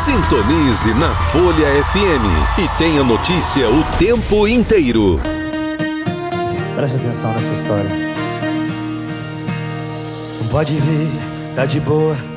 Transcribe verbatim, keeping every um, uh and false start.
Sintonize na Folha F M e tenha notícia o tempo inteiro. Preste atenção nessa história. Pode vir, tá de boa,